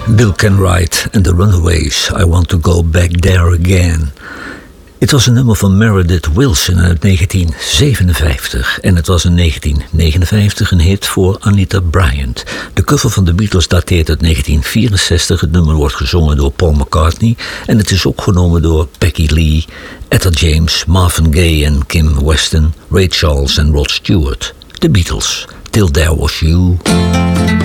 Bill Kenwright and the Runaways, I Want to Go Back There Again. Het was een nummer van Meredith Willson uit 1957 en het was in 1959 een hit voor Anita Bryant. De cover van de Beatles dateert uit 1964, het nummer wordt gezongen door Paul McCartney en het is opgenomen door Peggy Lee, Etta James, Marvin Gaye en Kim Weston, Ray Charles en Rod Stewart. De Beatles, Till There Was You.